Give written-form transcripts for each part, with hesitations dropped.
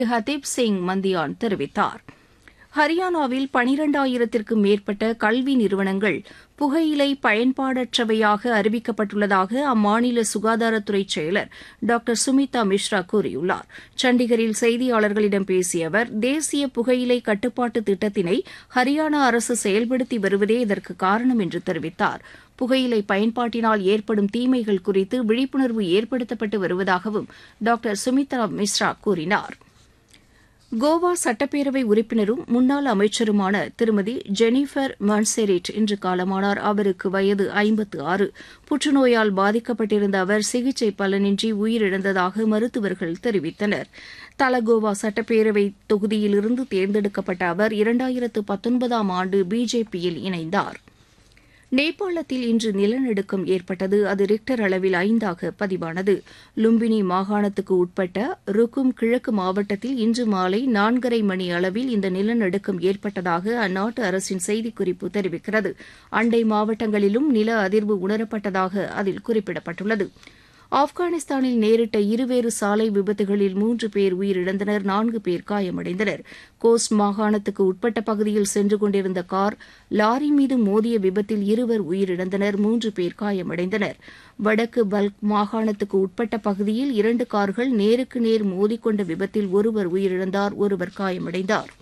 ஹதீப் சிங் மந்தியான் தெரிவித்தார். ஹரியானாவில் 12,000த்திற்கும் மேற்பட்ட கல்வி நிறுவனங்கள் புகையிலை பயன்பாடற்றவையாக அறிவிக்கப்பட்டுள்ளதாக அம்மாநில சுகாதாரத்துறை செயலர் டாக்டர் சுமிதா மிஸ்ரா கூறியுள்ளார். சண்டிகரில் செய்தியாளர்களிடம் பேசிய அவர், தேசிய புகையிலை கட்டுப்பாட்டு திட்டத்தினை ஹரியானா அரசு செயல்படுத்தி வருவதே இதற்கு காரணம் என்று தெரிவித்தார். புகையிலை பயன்பாட்டினால் ஏற்படும் தீமைகள் குறித்து விழிப்புணர்வு ஏற்படுத்தப்பட்டு வருவதாகவும் டாக்டர் சுமித்ரா மிஸ்ரா கூறினார். கோவா சட்டப்பேரவை உறுப்பினரும் முன்னாள் அமைச்சருமான திருமதி ஜெனிஃபர் மான்செரிட் இன்று காலமானார். அவருக்கு வயது 56. புற்றுநோயால் பாதிக்கப்பட்டிருந்த அவர் சிகிச்சை பலனின்றி உயிரிழந்ததாக மருத்துவர்கள் தெரிவித்தனர். தலகோவா சட்டப்பேரவை தொகுதியிலிருந்து தேர்ந்தெடுக்கப்பட்ட அவர் 2019ஆம் ஆண்டு பிஜேபியில் இணைந்தார். நேபாளத்தில் இன்று நிலநடுக்கம் ஏற்பட்டது. அது ரிக்டர் அளவில் 5ஆக பதிவானது. லும்பினி மாகாணத்துக்கு உட்பட்ட ருக்கும் கிழக்கு மாவட்டத்தில் இன்று மாலை 4:30 மணி அளவில் இந்த நிலநடுக்கம் ஏற்பட்டதாக அந்நாட்டு அரசின் செய்திக்குறிப்பு தெரிவிக்கிறது. அண்டை மாவட்டங்களிலும் நில அதிர்வு உணரப்பட்டதாக அதில் குறிப்பிடப்பட்டுள்ளது. ஆப்கானிஸ்தானில் நேரிட்ட இருவேறு சாலை விபத்துகளில் 3 பேர் உயிரிழந்தனர், 4 பேர் காயமடைந்தனர். கோஸ்ட் மாகாணத்துக்கு உட்பட்ட பகுதியில் சென்று கொண்டிருந்த கார் லாரி மீது மோதிய விபத்தில் 2 உயிரிழந்தனர், 3 பேர் காயமடைந்தனர். வடக்கு பல்க் மாகாணத்துக்கு உட்பட்ட பகுதியில் 2 கார்கள் நேருக்கு நேர் மோதிக்கொண்ட விபத்தில் 1 உயிரிழந்தார், 1 காயமடைந்தார்.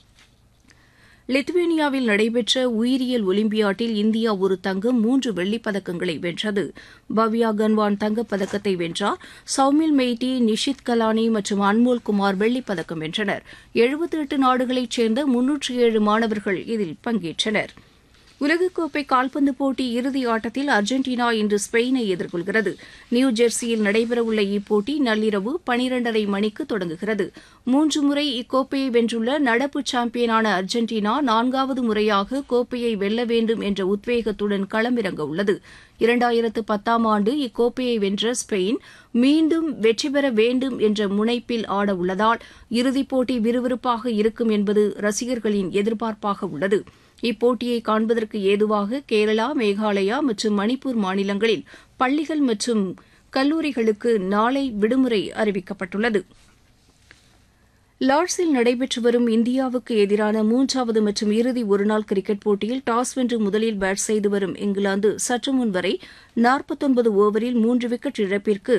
லித்துவேனியாவில் நடைபெற்ற உயிரியல் ஒலிம்பியாட்டில் இந்தியா 1 தங்கம் 3 வெள்ளிப் பதக்கங்களை வென்றது. பவ்யா கன்வான் தங்கப்பதக்கத்தை வென்றார். சௌமில் மெய்டி, நிஷித் கலானி மற்றும் அன்மோல் குமார் வெள்ளிப் பதக்கம் வென்றனர். 78 நாடுகளைச் சேர்ந்த 307 மாணவர்கள் இதில் பங்கேற்றனர். உலகக்கோப்பை கால்பந்து போட்டி இறுதி ஆட்டத்தில் அர்ஜென்டினா இன்று ஸ்பெயினை எதிர்கொள்கிறது. நியூ ஜெர்சியில் நடைபெறவுள்ள இப்போட்டி நள்ளிரவு 12:30 மணிக்கு தொடங்குகிறது. 3 முறை இக்கோப்பையை வென்றுள்ள நடப்பு சாம்பியனான அர்ஜென்டினா 4வது முறையாக கோப்பையை வெல்ல வேண்டும் என்ற உத்வேகத்துடன் களமிறங்க உள்ளது. 2010ஆம் ஆண்டு இக்கோப்பையை வென்ற ஸ்பெயின் மீண்டும் வெற்றி பெற வேண்டும் என்ற முனைப்பில் ஆட உள்ளதால் இறுதிப் போட்டி விறுவிறுப்பாக இருக்கும் என்பது ரசிகர்களின் எதிர்பார்ப்பாக உள்ளது. இப்போட்டியை காண்பதற்கு ஏதுவாக கேரளா, மேகாலயா மற்றும் மணிப்பூர் மாநிலங்களில் பள்ளிகள் மற்றும் கல்லூரிகளுக்கு நாளை விடுமுறை அறிவிக்கப்பட்டுள்ளது. லார்ட்ஸில் நடைபெற்று வரும் இந்தியாவுக்கு எதிரான 3வது மற்றும் இறுதி ஒருநாள் கிரிக்கெட் போட்டியில் டாஸ் வென்று முதலில் பேட் செய்து வரும் இங்கிலாந்து சற்று முன் வரை 49 ஓவரில் 3 விக்கெட் இழப்பிற்கு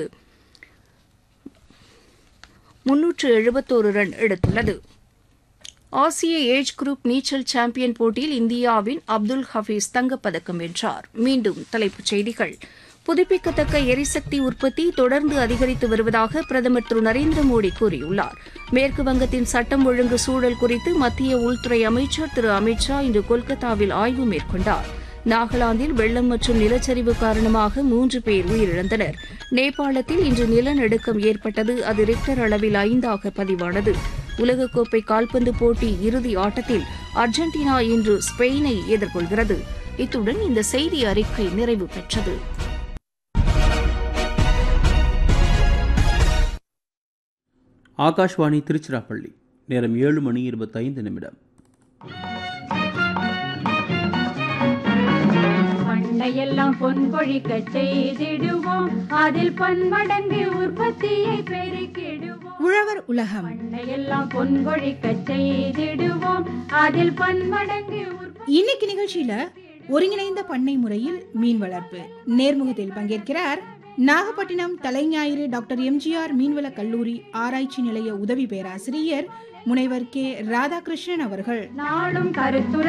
371 ரன் எடுத்துள்ளது. ஆசிய ஏஜ் குரூப் நீச்சல் சாம்பியன் போட்டியில் இந்தியாவின் அப்துல் ஹபீஸ் தங்கப்பதக்கம் வென்றார். மீண்டும் தலைப்புச் செய்திகள். புதுப்பிக்கத்தக்க எரிசக்தி உற்பத்தி தொடர்ந்து அதிகரித்து வருவதாக பிரதமர் திரு நரேந்திர மோடி கூறியுள்ளார். மேற்கு வங்கத்தின் சட்டம் ஒழுங்கு சூழல் குறித்து மத்திய உள்துறை அமைச்சர் திரு அமித் ஷா இன்று கொல்கத்தாவில் ஆய்வு மேற்கொண்டார். நாகாலாந்தில் வெள்ளம் மற்றும் நிலச்சரிவு காரணமாக 3 பேர் உயிரிழந்தனர். நேபாளத்தில் இன்று நிலநடுக்கம் ஏற்பட்டது. அது ரிக்டர் அளவில் 5ஆக பதிவானது. உலகக்கோப்பை கால்பந்து போட்டி இறுதி ஆட்டத்தில் அர்ஜென்டினா இன்று ஸ்பெயினை எதிர்கொள்கிறது. இத்துடன் இந்த செய்தி அறிக்கை நிறைவு பெற்றது. ஆகாஷ்வாணி திருச்சிராப்பள்ளி. நேரம் 7:25. எல்லாம் பொன் பொழிக்க செய்திடுவோம், அதில் பன்மடங்கு உற்பத்தியை பெருக்கிடுவோம். உழவர் உலகம். எல்லாம் பொன் பொழிக்க செய்திடுவோம், அதில் பன்மடங்கு. இன்னைக்கு நிகழ்ச்சியில ஒருங்கிணைந்த பண்ணை முறையில் மீன் வளர்ப்பு நேர்முகத்தில் பங்கேற்கிறார் நாகப்பட்டினம் தலைஞாயிறு டாக்டர் எம்ஜிஆர் மீன்வள கல்லூரி ஆராய்ச்சி நிலைய உதவி பேராசிரியர் முனைவர் கே ராதாகிருஷ்ணன் அவர்கள். நாளும் கருத்துரை